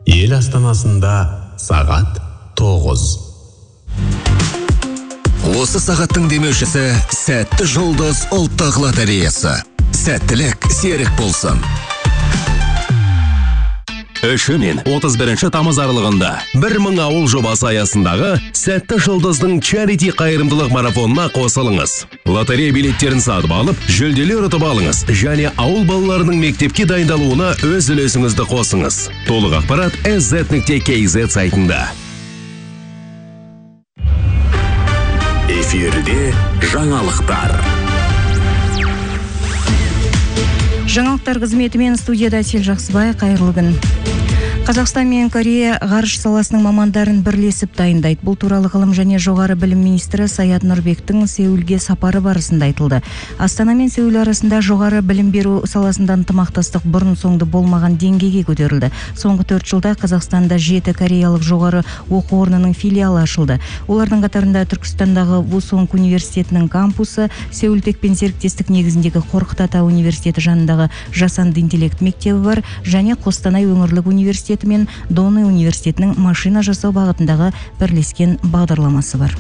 Ел астанасында сағат 9. Осы сағаттың демеушісі Сәтті жұлдыз ұлттық лотереясы. Сәттілік серік болсын. 3 мен 31 тамыз аралығында 1000 ауыл жобасы аясындағы Сәтті жұлдыздың чарити қайырымдылық марафонына қосылыңыз. Лотерея билеттерін сатып алып, жүлделер ұтып алыңыз және ауыл балаларының мектепке дайындалуына өз үлесіңізді қосыңыз. Толық ақпарат sz.kz сайтында. Эфирде жаңалықтар. Жаңалықтар қызметімен студияда Әсел Жақсыбай, қайырлы күн. Қазақстан мен Корея ғарыш саласының мамандарын бірлесіп дайындайды. Бұл туралы ғылым және жоғары білім министрі Саят Нұрбектің Сеулге сапары барысында айтылды. Астана мен Сеул арасында жоғары білім беру саласында ынтымақтастық бұрын-соңды болмаған деңгейге көтерілді. Соңғы 4 жылда Қазақстанда 7 кореялық жоғары оқу орнының филиалы ашылды. Олардың қатарында Түркістандағы Вусонг университетінің кампусы, Сеул Текпен серіктестік негізіндегі Қорқыт Ата университеті жанындағы жасанды интеллект мектебі бар және Қостанай өңірлік университеті мен Доны университетінің машина жасау бағытындағы бірлескен бағдарламасы бар.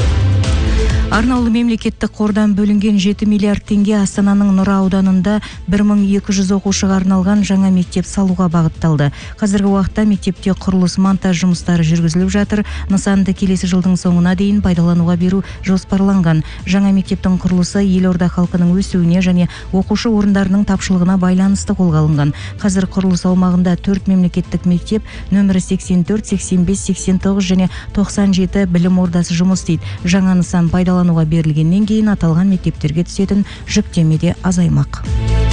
Арнаулы мемлекеттік қордан бөлінген 7 миллиард теңге Астананың Нұра ауданында 1200 оқушыға арналған жаңа мектеп салуға бағытталды. Қазіргі уақытта мектепте құрылыс монтаж жұмыстары жүргізіліп жатыр. Нысанды келесі жылдың соңына дейін пайдалануға беру жоспарланған. Жаңа мектептің құрылысы елорда халқының өсуіне және оқушы орындарының тапшылығына байланысты қолға алынған. Қазір құрылыс аумағында 4 мемлекеттік мектеп, нөмірі 84, 85, 89 және 97 білім ордасы жұмыс істейді. Жаңа нысан пайдалануға берілгеннен кейін аталған мектептерге түсетін жүктеме де азаймақ.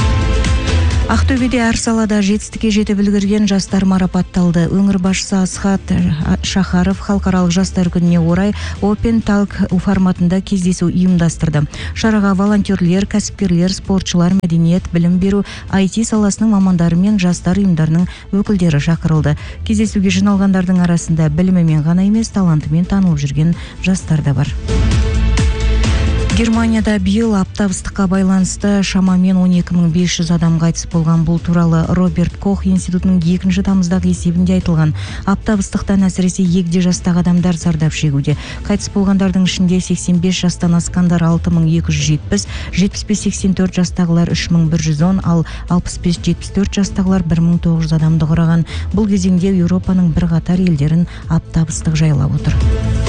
Ақтөбеде әр салада жетістікке жетіп үлгерген жастар марапатталды. Өңір басшысы Асхат Шахаров халықаралық жастар күніне орай Open Talk форматында кездесу ұйымдастырды. Шараға волонтерлер, кәсіпкерлер, спортшылар, мәдениет, білім беру, IT саласының мамандары мен жастар ұйымдарының өкілдері шақырылды. Кездесуге жиналғандардың арасында білімімен ғана емес, талантымен танылып жүрген жастар да бар. Германияда биыл аптап ыстыққа байланысты шамамен 12500 адам қайтыс болған. Бұл туралы Роберт Кох институтының 2 тамыздағы есебінде айтылған. Аптап ыстықтан әсіресе егде жастағы адамдар зардап шегуде. Қайтыс болғандардың ішінде 85 жастан асқандар 6270, 75-84 жастағылар 3110, ал 65-74 жастағылар 1900 адамды құраған. Бұл кезеңде Еуропаның бірқатар елдерін аптап ыстық жайлап отыр.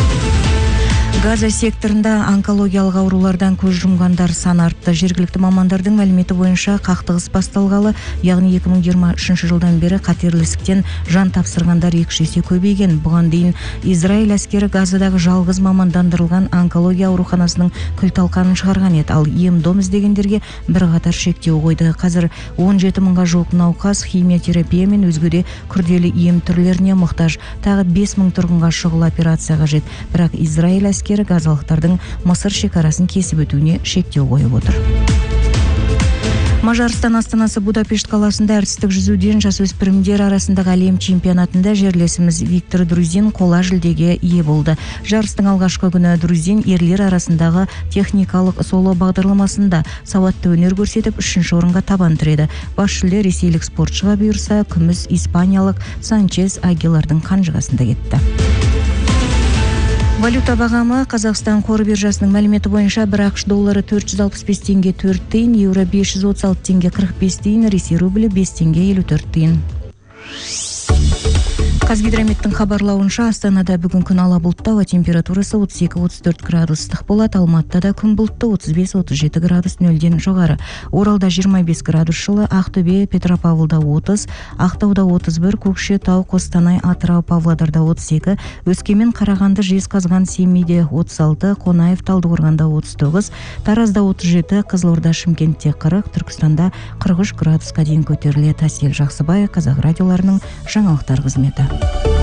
Газа секторында онкологиялық аурулардан көз жұмғандар саны артты. Жергілікті мамандардың мәліметі бойынша қақтығыс басталғалы, яғни 2023 жылдан бері қатерлі ісіктен жан тапсырғандар 2 есе көбейген. Бұған дейін Израиль әскері Газадағы жалғыз мамандандырылған онкология ауруханасының күл-талқанын шығарған еді, ал ем-дом іздегендерге бірқатар шектеу қойды. Қазір 17 мыңға жуық науқас химиотерапия мен өзге де күрделі ем түрлеріне мұқтаж. Тағы 5000 тұрғынға шұғыл операция қажет. Бірақ Израиль әскері газалықтардың Мысыр шекарасын кесіп өтуіне шектеу қойып отыр. Мажарстан астанасы Будапешт қаласында әртістік жүзуден жасөспірімдер арасындағы әлем чемпионатында жерлесіміз Виктор Друзин қола жүлдеге ие болды. Жарыстың алғашқы күні Друзин ерлер арасындағы техникалық соло бағдарламасында сауатты өнер көрсетіп 3-ші орынға табан тіреді. Бас жүлде ресейлік спортшыға бұйырса, күміс испаниялық Санчес Агилардың қанжығасында кетті. Валюта бағамы Қазақстан қор биржасының мәліметі бойынша бір ақш доллары 465 теңге 4 тиын, еуро 536 теңге 45 тиын, Ресей рублі 5 теңге 54 тиын. Қазгидрометтің хабарлауынша Астанада бүгін күн ала бұлтты, ауа температурасы 32-34 градус ыстық болады. Алматыда күн бұлтты 35-37 градус нөлден жоғары. Оралда 25 градус жылы, Ақтөбе, Петропавлда 30, Ақтауда 31, Көкшетау, Қостанай, Атырау, Павлодарда 32, Өскемен, Қарағанды, Жезқазған, Семейде 36, Қонаев, Талдықорғанда 39, Таразда 37, Қызылорда, Шымкентте 40, Түркістанда 43 градусқа дейін көтеріледі. Әсел Жақсыбай, Қазақ радиоларының жаңалықтар қызметі.